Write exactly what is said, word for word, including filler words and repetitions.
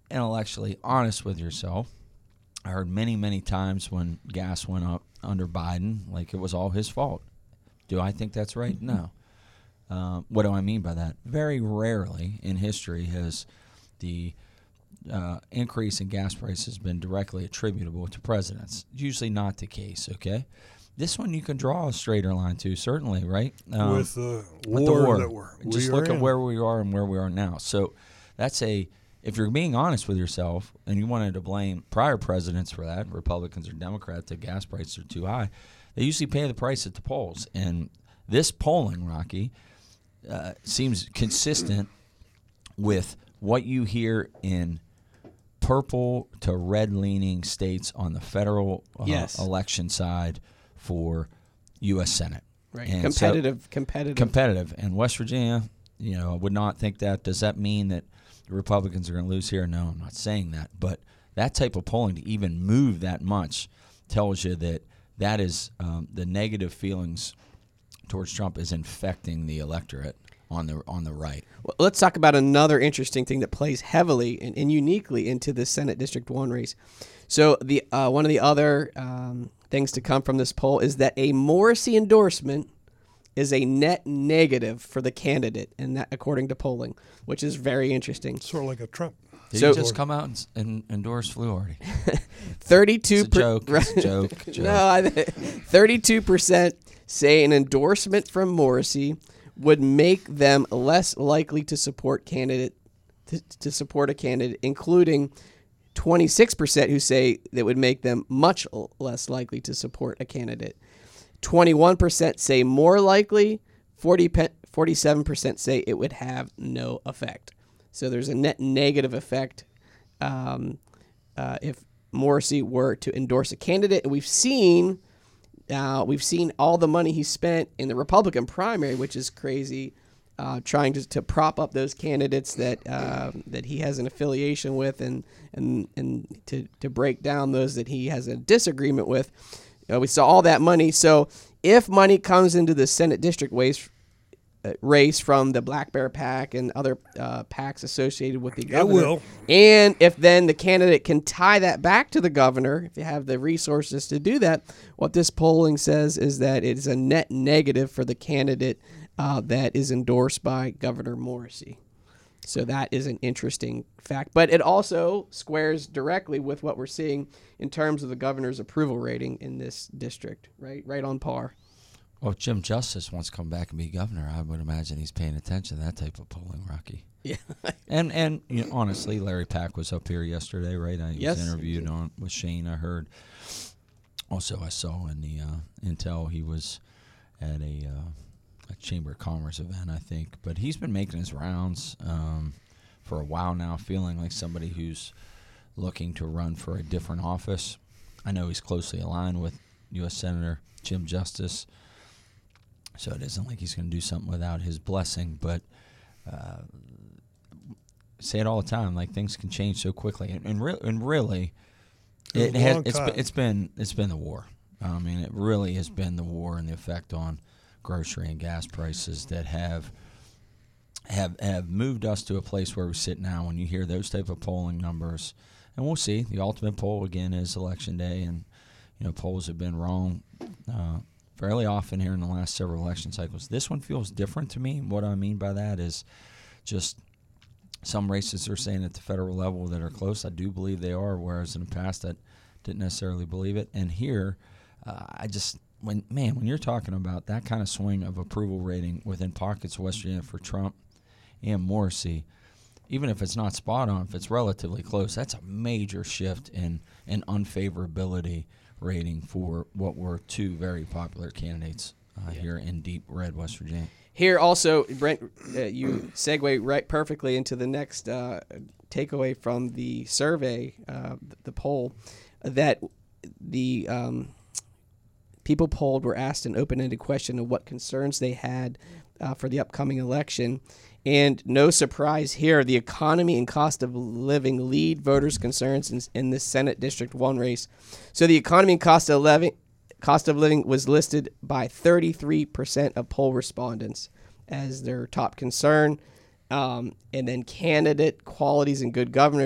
intellectually honest with yourself. I heard many, many times when gas went up under Biden, like it was all his fault. Do I think that's right? No. Uh, what do I mean by that? Very rarely in history has the uh, increase in gas prices been directly attributable to presidents. Usually not the case, okay? This one you can draw a straighter line to, certainly, right? Um, with, the with the war that we're, we Just are look in. at where we are and where we are now. So that's a, if you're being honest with yourself and you wanted to blame prior presidents for that, Republicans or Democrats, that gas prices are too high, they usually pay the price at the polls. And this polling, Rocky, uh, seems consistent with what you hear in purple to red-leaning states on the federal uh, yes. election side for U S Senate. Right. And competitive, so, competitive. Competitive. And West Virginia, you know, would not think that. Does that mean that the Republicans are going to lose here? No, I'm not saying that. But that type of polling to even move that much tells you that that is um, the negative feelings towards Trump is infecting the electorate on the on the right. Well, let's talk about another interesting thing that plays heavily and, and uniquely into the Senate District one race. So the uh, one of the other um, things to come from this poll is that a Morrissey endorsement is a net negative for the candidate, and that according to polling, which is very interesting. Sort of like a Trump. Did So- you just come out and, and endorse Fluharty? Thirty-two. It's a joke. It's a joke. joke. No, I, thirty-two percent say an endorsement from Morrissey would make them less likely to support candidate to, to support a candidate, including twenty-six percent who say that would make them much l- less likely to support a candidate. twenty-one percent say more likely. forty, forty-seven percent say it would have no effect. So there's a net negative effect um, uh, if Morrissey were to endorse a candidate. And we've seen uh, we've seen all the money he spent in the Republican primary, which is crazy, uh, trying to, to prop up those candidates that uh, that he has an affiliation with, and and and to to break down those that he has a disagreement with. Uh, we saw all that money. So if money comes into the Senate district race, uh, race from the Black Bear PAC and other uh, PACs associated with the governor, It will. and if then the candidate can tie that back to the governor, if you have the resources to do that, what this polling says is that it is a net negative for the candidate uh, that is endorsed by Governor Morrissey. So that is an interesting fact. But it also squares directly with what we're seeing in terms of the governor's approval rating in this district, right? Right on par. Well, if Jim Justice wants to come back and be governor, I would imagine he's paying attention to that type of polling, Rocky. Yeah. And, and you know, honestly, Larry Pack was up here yesterday, right? I Yes. was interviewed on with Shane, I heard. Also, I saw in the uh, Intel he was at a... Uh, a Chamber of Commerce event, I think. But he's been making his rounds um, for a while now, feeling like somebody who's looking to run for a different office. I know he's closely aligned with U S Senator Jim Justice, so it isn't like he's going to do something without his blessing. But uh, say it all the time, like things can change so quickly. And, and, re- and really, it a has, long it's, time. been, it's, been, it's been the war. I mean, it really has been the war and the effect on grocery and gas prices that have have have moved us to a place where we sit now. When you hear those type of polling numbers, and we'll see, the ultimate poll again is election day, and you know polls have been wrong uh, fairly often here in the last several election cycles. This one feels different to me. What I mean by that is just some races are saying at the federal level that are close. I do believe they are, whereas in the past I didn't necessarily believe it. And here, uh, I just When man, when you're talking about that kind of swing of approval rating within pockets of West Virginia for Trump and Morrissey, even if it's not spot on, if it's relatively close, that's a major shift in an unfavorability rating for what were two very popular candidates uh, yeah. here in deep red West Virginia. Here also, Brent, uh, you segue right perfectly into the next uh, takeaway from the survey, uh, the poll, that the um, people polled were asked an open-ended question of what concerns they had uh, for the upcoming election. And no surprise here, the economy and cost of living lead voters' concerns in, in the Senate District one race. So the economy and cost of living, cost of living was listed by thirty-three percent of poll respondents as their top concern. Um, and then candidate qualities and good governance